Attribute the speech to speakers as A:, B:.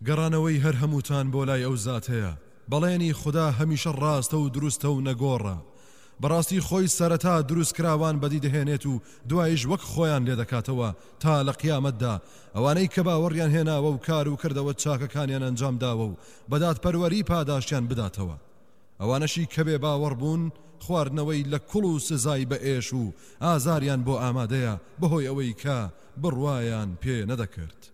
A: گەڕانەوەی هەر هەمووتان بۆ لای ئەو زات هەیە بەڵێنی خوددا هەمیشە ڕاستە و دروستە و نەگۆڕە بەڕاستی خۆی سەرەتا دروست کراوان بەدی دەهێنێت و دوایش وەک خۆیان لێ دەکاتەوە تا لە قیامەتدا ئەوانەی کە باوەڕیان هێناوە و کار و کردەوە چاکەکانیان ئەنجام داوە و بەدادپەروەری پاداشیان بداتەوە ئەوانەشی کە بێ باوەڕ بوون خواردنەوەی لە کوڵ و سزای بە ئێش و ئازاریان بۆ ئامادەیە بەهۆی ئەوەی کە بڕوایان پێ نەدەکرد